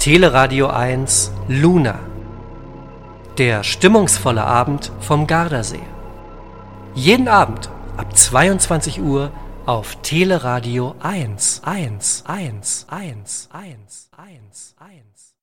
Teleradio 1 Luna. Der stimmungsvolle Abend vom Gardasee. Jeden Abend ab 22 Uhr auf Teleradio 1.